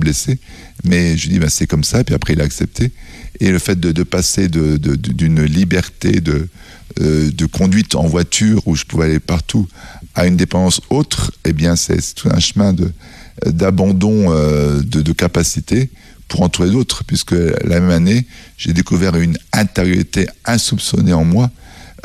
blessé. Mais je lui dis, c'est comme ça. Puis après, il a accepté. Et le fait de passer d'une liberté de conduite en voiture où je pouvais aller partout à une dépendance autre, eh bien, c'est tout un chemin d'abandon de capacité pour en trouver d'autres, puisque la même année, j'ai découvert une intériorité insoupçonnée en moi,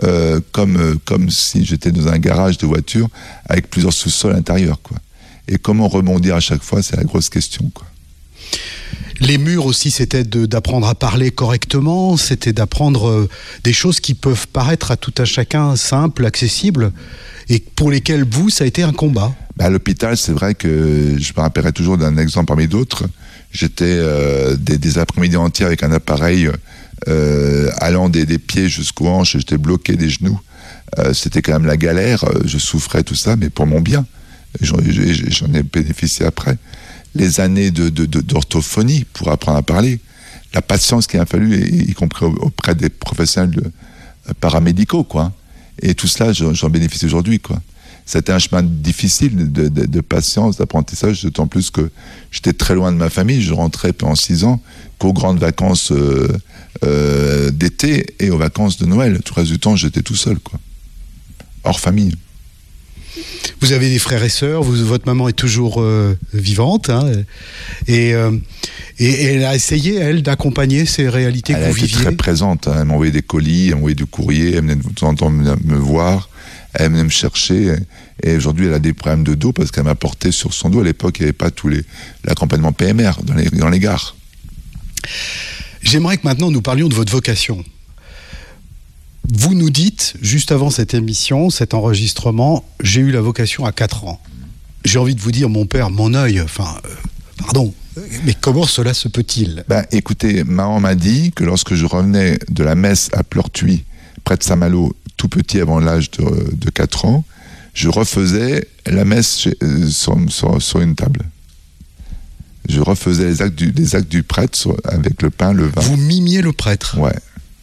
comme si j'étais dans un garage de voiture avec plusieurs sous-sols intérieurs, quoi. Et comment rebondir à chaque fois, c'est la grosse question, quoi. Les murs aussi, c'était d'apprendre à parler correctement, c'était d'apprendre des choses qui peuvent paraître à tout un chacun simples, accessibles, et pour lesquelles vous, ça a été un combat. À l'hôpital, c'est vrai que je me rappellerai toujours d'un exemple parmi d'autres. J'étais des après-midi entiers avec un appareil allant des pieds jusqu'aux hanches, j'étais bloqué des genoux. C'était quand même la galère, je souffrais tout ça, mais pour mon bien. J'en ai bénéficié après. Les années d'orthophonie pour apprendre à parler, la patience qu'il a fallu, y compris auprès des professionnels paramédicaux, quoi. Et tout cela, j'en bénéficie aujourd'hui, quoi. C'était un chemin difficile de patience, d'apprentissage, d'autant plus que j'étais très loin de ma famille. Je rentrais pendant 6 ans qu'aux grandes vacances d'été et aux vacances de Noël. Tout le reste du temps, j'étais tout seul, quoi. Hors famille. Vous avez des frères et sœurs, votre maman est toujours vivante, hein, et elle a essayé, elle, d'accompagner ces réalités que vous viviez. Elle était très présente, hein. Elle m'envoyait des colis, elle m'envoyait du courrier, elle venait de temps en temps me voir, elle venait me chercher, et aujourd'hui elle a des problèmes de dos parce qu'elle m'a porté sur son dos. À l'époque, il n'y avait pas l'accompagnement PMR dans les gares. J'aimerais que maintenant nous parlions de votre vocation. Vous nous dites, juste avant cette émission, cet enregistrement, j'ai eu la vocation à 4 ans. J'ai envie de vous dire, mon père, mon œil, pardon, mais comment cela se peut-il ? Écoutez, maman m'a dit que lorsque je revenais de la messe à Pleurtuis, près de Saint-Malo, tout petit avant l'âge de 4 ans, je refaisais la messe sur une table. Je refaisais les actes du prêtre avec le pain, le vin. Vous mimiez le prêtre ? Ouais.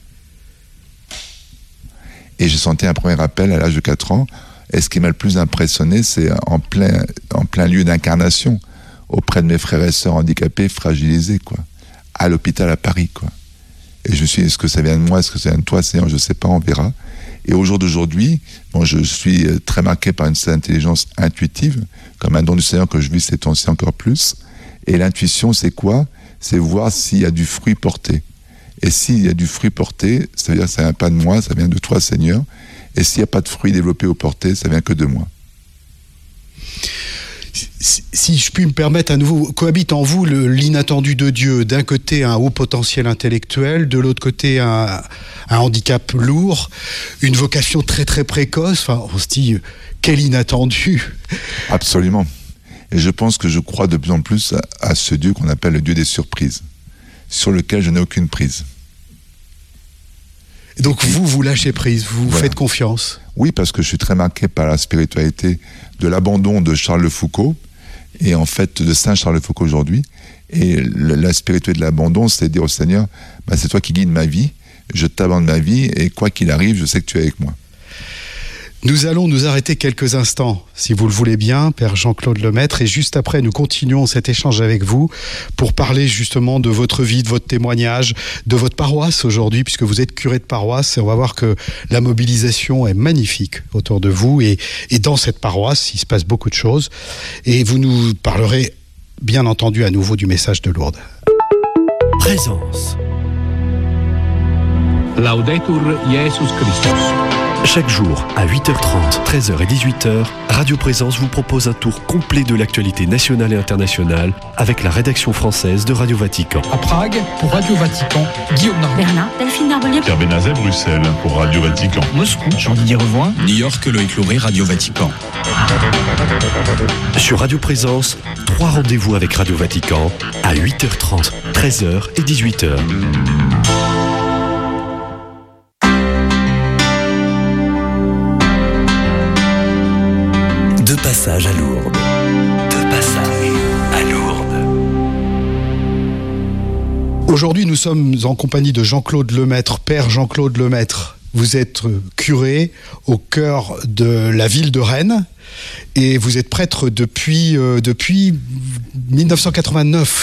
Et j'ai senti un premier appel à l'âge de 4 ans. Et ce qui m'a le plus impressionné, c'est en plein lieu d'incarnation, auprès de mes frères et sœurs handicapés, fragilisés, quoi. À l'hôpital à Paris, quoi. Et je me suis dit, est-ce que ça vient de moi, est-ce que ça vient de toi, Seigneur, je ne sais pas, on verra. Et au jour d'aujourd'hui, je suis très marqué par une certaine intelligence intuitive, comme un don du Seigneur que je vis ces temps-ci encore plus. Et l'intuition, c'est quoi ? C'est voir s'il y a du fruit porté. Et s'il y a du fruit porté, ça veut dire que ça ne vient pas de moi, ça vient de toi, Seigneur. Et s'il n'y a pas de fruit développé ou porté, ça vient que de moi. Si je puis me permettre à nouveau, cohabite en vous l'inattendu de Dieu. D'un côté, un haut potentiel intellectuel, de l'autre côté, un handicap lourd, une vocation très très précoce. Enfin, on se dit, quel inattendu. Absolument. Et je pense que je crois de plus en plus à ce Dieu qu'on appelle le Dieu des surprises, sur lequel je n'ai aucune prise. Et donc vous lâchez prise, vous faites confiance. Oui, parce que je suis très marqué par la spiritualité de l'abandon de Charles de Foucault, et en fait de Saint Charles de Foucault aujourd'hui. Et la spiritualité de l'abandon, c'est dire au Seigneur, c'est toi qui guides ma vie, je t'abandonne ma vie, et quoi qu'il arrive, je sais que tu es avec moi. Nous allons nous arrêter quelques instants, si vous le voulez bien, Père Jean-Claude Lemaître, et juste après, nous continuons cet échange avec vous pour parler justement de votre vie, de votre témoignage, de votre paroisse aujourd'hui, puisque vous êtes curé de paroisse, et on va voir que la mobilisation est magnifique autour de vous, et dans cette paroisse, il se passe beaucoup de choses, et vous nous parlerez, bien entendu, à nouveau du message de Lourdes. Présence. Laudetur Jesus Christus. Chaque jour, à 8h30, 13h et 18h, Radio Présence vous propose un tour complet de l'actualité nationale et internationale avec la rédaction française de Radio Vatican. À Prague, pour Radio Vatican, Guillaume Narbonne. Berlin, Delphine Narbonnier. Pierre Benazet, Bruxelles, pour Radio Vatican. Moscou, Jean-Didier Revoin. New York, Loïc Lauré, Radio Vatican. Sur Radio Présence, 3 rendez-vous avec Radio Vatican à 8h30, 13h et 18h. De passage à Lourdes. Aujourd'hui, nous sommes en compagnie de Jean-Claude Lemaître, Père Jean-Claude Lemaître. Vous êtes curé au cœur de la ville de Rennes et vous êtes prêtre depuis 1989.